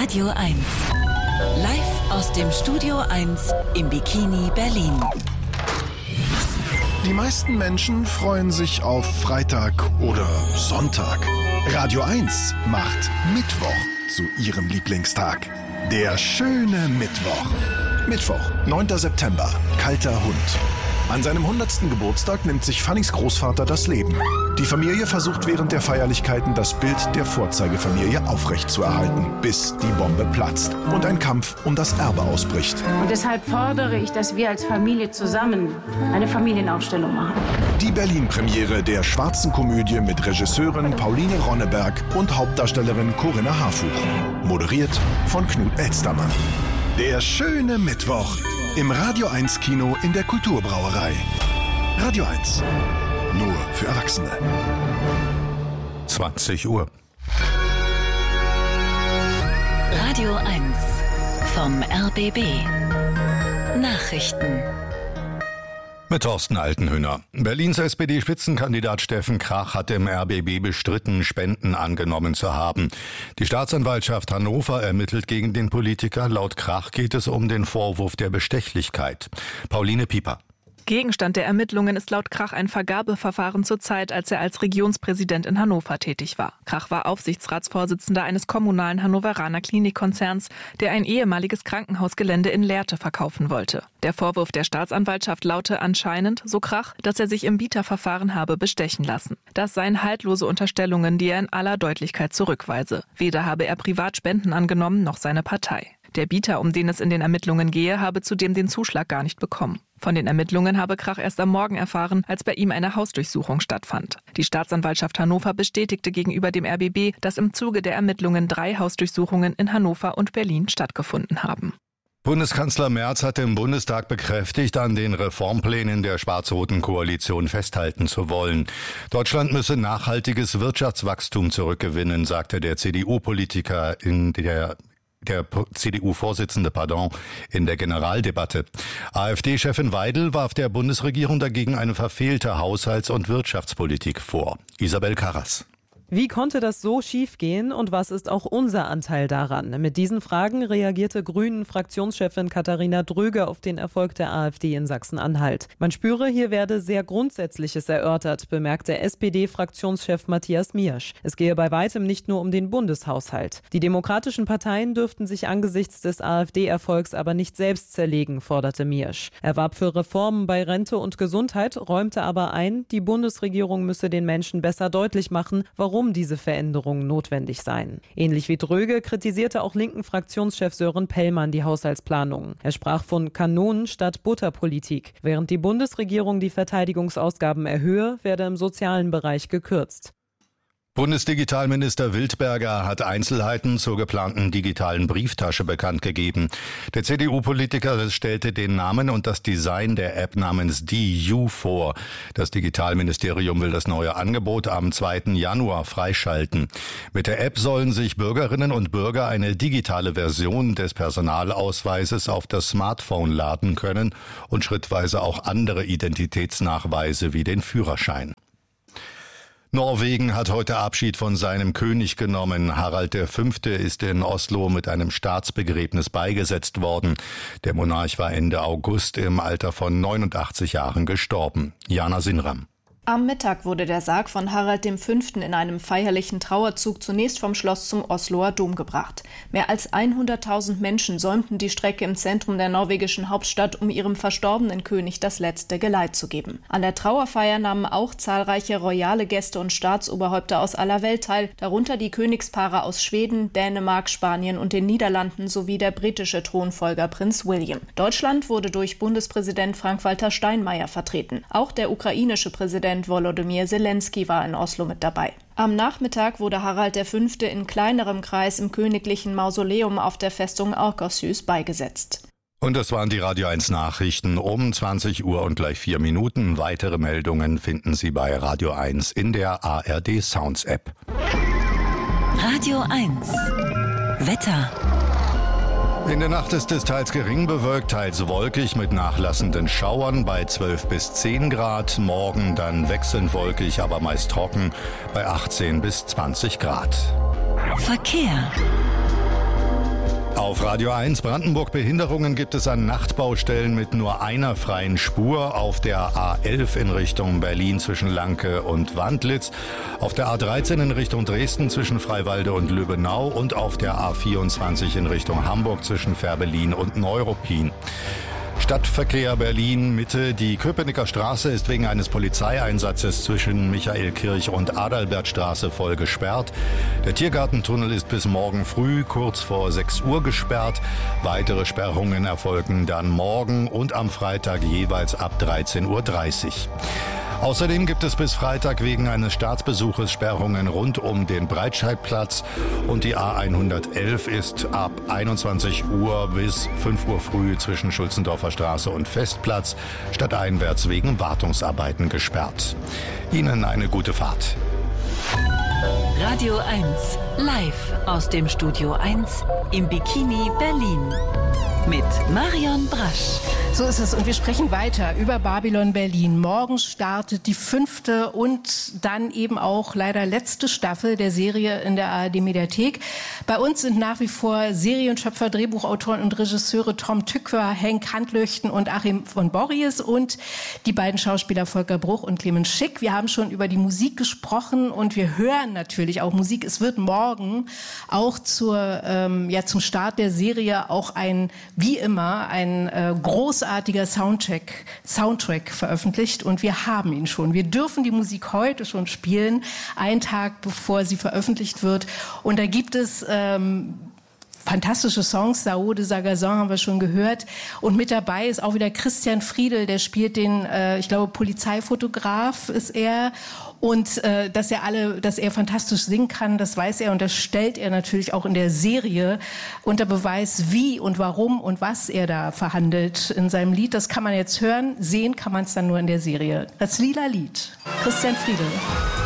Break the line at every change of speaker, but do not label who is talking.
Radio 1. Live aus dem Studio 1 im Bikini Berlin.
Die meisten Menschen freuen sich auf Freitag oder Sonntag. Radio 1 macht Mittwoch zu ihrem Lieblingstag. Der schöne Mittwoch. Mittwoch, 9. September, kalter Hund. An seinem 100. Geburtstag nimmt sich Fannys Großvater das Leben. Die Familie versucht während der Feierlichkeiten das Bild der Vorzeigefamilie aufrechtzuerhalten, bis die Bombe platzt und ein Kampf um das Erbe ausbricht.
Und deshalb fordere ich, dass wir als Familie zusammen eine Familienaufstellung machen.
Die Berlin-Premiere der schwarzen Komödie mit Regisseurin Pauline Ronneberg und Hauptdarstellerin Corinna Harfuch. Moderiert von Knut Elstermann. Der schöne Mittwoch im Radio 1 Kino in der Kulturbrauerei. Radio 1. Nur für Erwachsene.
20 Uhr.
Radio 1 vom RBB. Nachrichten.
Mit Thorsten Altenhöhner. Berlins SPD-Spitzenkandidat Steffen Krach hat im RBB bestritten, Spenden angenommen zu haben. Die Staatsanwaltschaft Hannover ermittelt gegen den Politiker. Laut Krach geht es um den Vorwurf der Bestechlichkeit. Pauline Pieper.
Gegenstand der Ermittlungen ist laut Krach ein Vergabeverfahren zur Zeit, als er als Regionspräsident in Hannover tätig war. Krach war Aufsichtsratsvorsitzender eines kommunalen Hannoveraner Klinikkonzerns, der ein ehemaliges Krankenhausgelände in Lehrte verkaufen wollte. Der Vorwurf der Staatsanwaltschaft laute anscheinend, so Krach, dass er sich im Bieterverfahren habe bestechen lassen. Das seien haltlose Unterstellungen, die er in aller Deutlichkeit zurückweise. Weder habe er privat Spenden angenommen, noch seine Partei. Der Bieter, um den es in den Ermittlungen gehe, habe zudem den Zuschlag gar nicht bekommen. Von den Ermittlungen habe Krach erst am Morgen erfahren, als bei ihm eine Hausdurchsuchung stattfand. Die Staatsanwaltschaft Hannover bestätigte gegenüber dem RBB, dass im Zuge der Ermittlungen 3 Hausdurchsuchungen in Hannover und Berlin stattgefunden haben.
Bundeskanzler Merz hat im Bundestag bekräftigt, an den Reformplänen der schwarz-roten Koalition festhalten zu wollen. Deutschland müsse nachhaltiges Wirtschaftswachstum zurückgewinnen, sagte der CDU-Politiker der CDU-Vorsitzende, in der Generaldebatte. AfD-Chefin Weidel warf der Bundesregierung dagegen eine verfehlte Haushalts- und Wirtschaftspolitik vor. Isabel Karras.
Wie konnte das so schiefgehen und was ist auch unser Anteil daran? Mit diesen Fragen reagierte Grünen-Fraktionschefin Katharina Dröge auf den Erfolg der AfD in Sachsen-Anhalt. Man spüre, hier werde sehr Grundsätzliches erörtert, bemerkte SPD-Fraktionschef Matthias Miersch. Es gehe bei weitem nicht nur um den Bundeshaushalt. Die demokratischen Parteien dürften sich angesichts des AfD-Erfolgs aber nicht selbst zerlegen, forderte Miersch. Er warb für Reformen bei Rente und Gesundheit, räumte aber ein, die Bundesregierung müsse den Menschen besser deutlich machen, warum diese Veränderungen notwendig seien. Ähnlich wie Dröge kritisierte auch linken Fraktionschef Sören Pellmann die Haushaltsplanungen. Er sprach von Kanonen statt Butterpolitik. Während die Bundesregierung die Verteidigungsausgaben erhöhe, werde im sozialen Bereich gekürzt.
Bundesdigitalminister Wildberger hat Einzelheiten zur geplanten digitalen Brieftasche bekannt gegeben. Der CDU-Politiker stellte den Namen und das Design der App namens DU vor. Das Digitalministerium will das neue Angebot am 2. Januar freischalten. Mit der App sollen sich Bürgerinnen und Bürger eine digitale Version des Personalausweises auf das Smartphone laden können und schrittweise auch andere Identitätsnachweise wie den Führerschein. Norwegen hat heute Abschied von seinem König genommen. Harald V. ist in Oslo mit einem Staatsbegräbnis beigesetzt worden. Der Monarch war Ende August im Alter von 89 Jahren gestorben. Jana Sinram.
Am Mittag wurde der Sarg von Harald V. in einem feierlichen Trauerzug zunächst vom Schloss zum Osloer Dom gebracht. Mehr als 100.000 Menschen säumten die Strecke im Zentrum der norwegischen Hauptstadt, um ihrem verstorbenen König das letzte Geleit zu geben. An der Trauerfeier nahmen auch zahlreiche royale Gäste und Staatsoberhäupter aus aller Welt teil, darunter die Königspaare aus Schweden, Dänemark, Spanien und den Niederlanden sowie der britische Thronfolger Prinz William. Deutschland wurde durch Bundespräsident Frank-Walter Steinmeier vertreten. Auch der ukrainische Präsident Volodymyr Zelensky war in Oslo mit dabei. Am Nachmittag wurde Harald V. in kleinerem Kreis im königlichen Mausoleum auf der Festung Akershus beigesetzt.
Und das waren die Radio 1 Nachrichten um 20 Uhr und gleich 4 Minuten. Weitere Meldungen finden Sie bei Radio 1 in der ARD Sounds App.
Radio 1 Wetter.
In der Nacht ist es teils gering bewölkt, teils wolkig mit nachlassenden Schauern bei 12 bis 10 Grad. Morgen dann wechselnd wolkig, aber meist trocken bei 18 bis 20 Grad.
Verkehr.
Auf Radio 1 Brandenburg Behinderungen gibt es an Nachtbaustellen mit nur einer freien Spur auf der A11 in Richtung Berlin zwischen Lanke und Wandlitz, auf der A13 in Richtung Dresden zwischen Freiwalde und Lübbenau und auf der A24 in Richtung Hamburg zwischen Fährberlin und Neuruppin. Stadtverkehr Berlin Mitte. Die Köpenicker Straße ist wegen eines Polizeieinsatzes zwischen Michaelkirch und Adalbertstraße voll gesperrt. Der Tiergartentunnel ist bis morgen früh kurz vor 6 Uhr gesperrt. Weitere Sperrungen erfolgen dann morgen und am Freitag jeweils ab 13:30 Uhr. Außerdem gibt es bis Freitag wegen eines Staatsbesuches Sperrungen rund um den Breitscheidplatz und die A111 ist ab 21 Uhr bis 5 Uhr früh zwischen Schulzendorfer Straße und Festplatz stadteinwärts wegen Wartungsarbeiten gesperrt. Ihnen eine gute Fahrt.
Radio 1 live aus dem Studio 1 im Bikini Berlin mit Marion Brasch.
So ist es und wir sprechen weiter über Babylon Berlin. Morgen startet die 5. und dann eben auch leider letzte Staffel der Serie in der ARD-Mediathek. Bei uns sind nach wie vor Serienschöpfer, Drehbuchautoren und Regisseure Tom Tykwer, Henk Handlöchten und Achim von Borries und die beiden Schauspieler Volker Bruch und Clemens Schick. Wir haben schon über die Musik gesprochen und wir hören natürlich auch Musik. Es wird morgen auch zum Start der Serie auch wie immer ein großartiger Soundtrack veröffentlicht und wir haben ihn schon. Wir dürfen die Musik heute schon spielen, einen Tag bevor sie veröffentlicht wird. Und da gibt es fantastische Songs, Sao de Sagazan haben wir schon gehört. Und mit dabei ist auch wieder Christian Friedel, der spielt den, ich glaube, Polizeifotograf ist er. Und dass er fantastisch singen kann, das weiß er und das stellt er natürlich auch in der Serie unter Beweis, wie und warum und was er da verhandelt in seinem Lied. Das kann man jetzt hören, sehen kann man es dann nur in der Serie. Das lila Lied. Christian Friedel.